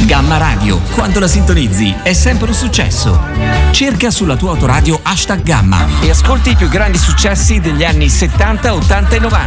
Gamma Radio, quando la sintonizzi è sempre un successo. Cerca sulla tua autoradio #Gamma e ascolti i più grandi successi degli anni 70, 80 e 90.